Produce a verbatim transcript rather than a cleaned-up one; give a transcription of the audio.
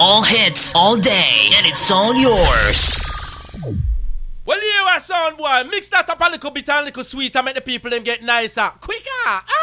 all hits, all day, and it's all yours. Well, you are sound boy. Mix that up a little bit and a little sweet and make the people them get nicer, quicker. Ah!